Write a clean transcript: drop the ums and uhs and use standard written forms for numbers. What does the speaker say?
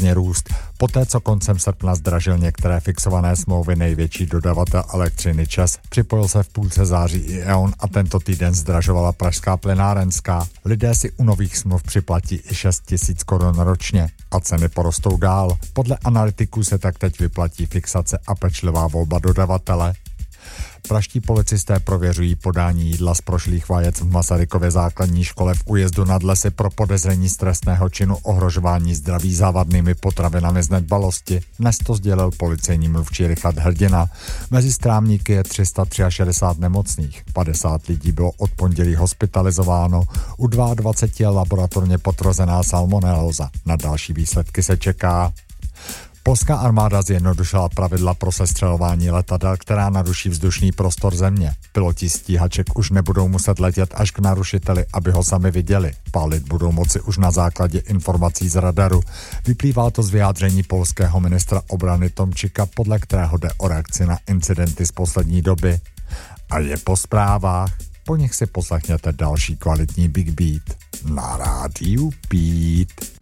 výrazně růst. Poté, co koncem srpna zdražil některé fixované smlouvy největší dodavatel elektřiny ČEZ, připojil se v půlce září i E.ON a tento týden zdražovala pražská plynárenská. Lidé si u nových smluv připlatí i 6 000 korun ročně a ceny porostou dál. Podle analytiků se tak teď vyplatí fixace a pečlivá volba dodavatele. Pražští policisté prověřují podání jídla z prošlých vajec v Masarykově základní škole v Újezdu nad Lesy pro podezření z trestného činu ohrožování zdraví závadnými potravinami z nedbalosti. Dnes to sdělil policejní mluvčí Richard Hrdina. Mezi strámníky je 363 nemocných. 50 lidí bylo od pondělí hospitalizováno. U 22 je laboratorně potvrzená salmonelóza. Na další výsledky se čeká. Polská armáda zjednodušila pravidla pro sestřelování letadel, která naruší vzdušný prostor země. Piloti stíhaček už nebudou muset letět až k narušiteli, aby ho sami viděli. Pálit budou moci už na základě informací z radaru. Vyplývá to z vyjádření polského ministra obrany Tomčika, podle kterého jde o reakci na incidenty z poslední doby. A je po zprávách. Po nich si poslechněte další kvalitní Big Beat na rádiu Beat.